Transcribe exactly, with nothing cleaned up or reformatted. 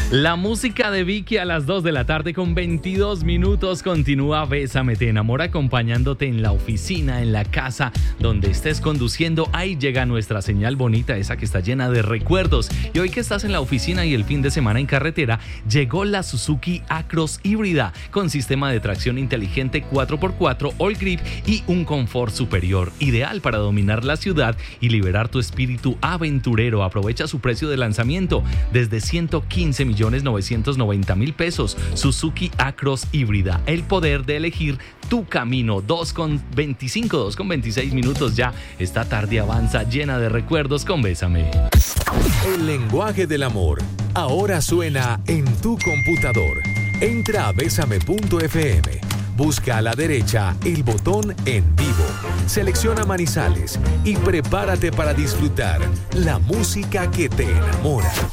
La música de Vicky a las dos de la tarde con veintidós minutos. Continúa Bésame, te enamora, acompañándote en la oficina, en la casa, donde estés conduciendo. Ahí llega nuestra señal bonita, esa que está llena de recuerdos. Y hoy que estás en la oficina y el fin de semana en carretera, llegó la Suzuki A-Cross híbrida con sistema de tracción inteligente cuatro por cuatro All Grip y un confort superior, ideal para dominar la ciudad y liberar tu espíritu aventurero. Aprovecha su precio de lanzamiento desde ciento quince millones novecientos noventa mil pesos. Suzuki A-Cross híbrida, el poder de elegir tu camino. Dos con veinticinco, dos con veintiséis minutos ya. Esta tarde avanza llena de recuerdos con Bésame. El lenguaje del amor ahora suena en tu computador. Entra a bésame punto efe eme. Busca a la derecha el botón En Vivo. Selecciona Manizales y prepárate para disfrutar la música que te enamora.